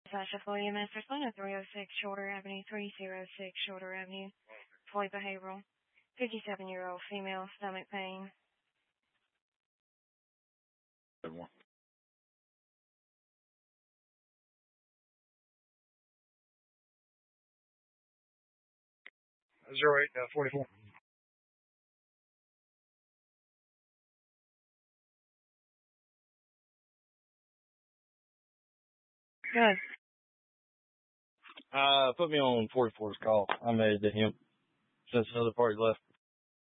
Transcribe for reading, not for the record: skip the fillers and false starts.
Sasha Floyd, Master Slano, 306 Shorter Avenue, 306 Shorter Avenue, Floyd Behavioral, 57-year-old female, stomach pain. Good one. 44. Good. Put me on 44's call. I made to him since the other party left.